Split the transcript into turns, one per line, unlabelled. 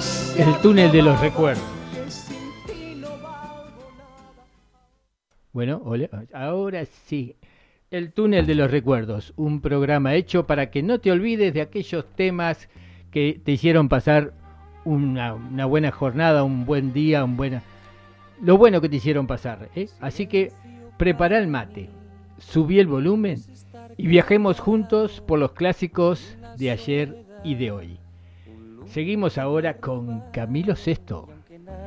El túnel de los recuerdos. Bueno, hola, ahora sí. El túnel de los recuerdos, un programa hecho para que no te olvides de aquellos temas que te hicieron pasar una buena jornada, un buen día, lo bueno que te hicieron pasar. Así que prepara el mate, subí el volumen y viajemos juntos por los clásicos de ayer y de hoy. Seguimos ahora con Camilo Sesto.